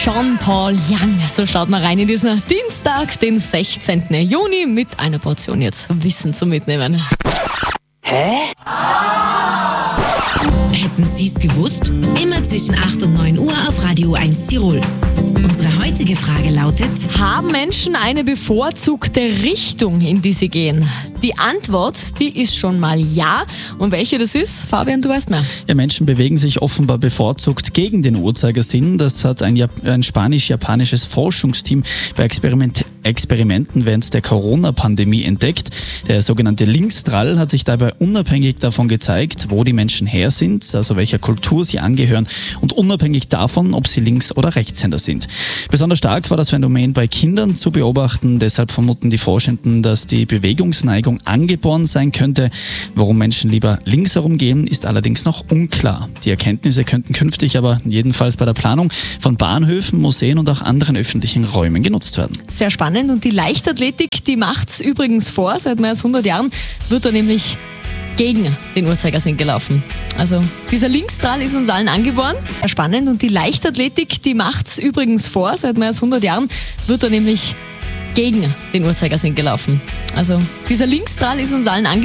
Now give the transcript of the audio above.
Jean-Paul Young. So schaut man rein in diesen Dienstag, den 16. Juni, mit einer Portion jetzt Wissen zum Mitnehmen. Hätten Sie es gewusst? Immer zwischen 8 und 9 Uhr auf Radio 1 Tirol. Unsere heutige Frage lautet: Haben Menschen eine bevorzugte Richtung, in die sie gehen? Die Antwort, die ist schon mal ja. Und welche das ist, Fabian, du weißt mehr. Ja, Menschen bewegen sich offenbar bevorzugt gegen den Uhrzeigersinn. Das hat ein spanisch-japanisches Forschungsteam bei Experimenten während der Corona-Pandemie entdeckt. Der sogenannte Linksdrall hat sich dabei unabhängig davon gezeigt, wo die Menschen her sind, also welcher Kultur sie angehören, und unabhängig davon, ob sie Links- oder Rechtshänder sind. Besonders stark war das Phänomen bei Kindern zu beobachten. Deshalb vermuten die Forschenden, dass die Bewegungsneigung angeboren sein könnte. Warum Menschen lieber links herumgehen, ist allerdings noch unklar. Die Erkenntnisse könnten künftig aber jedenfalls bei der Planung von Bahnhöfen, Museen und auch anderen öffentlichen Räumen genutzt werden. Sehr spannend. Und die Leichtathletik, die macht's übrigens vor. Seit mehr als 100 Jahren wird da nämlich gegen den Uhrzeigersinn gelaufen. Also dieser Linksdrall ist uns allen angeboren. Sehr spannend. Und die Leichtathletik, die macht's übrigens vor. Seit mehr als 100 Jahren wird da nämlich gegen den Uhrzeigersinn gelaufen. Also dieser Linksdrall ist uns allen angeboren.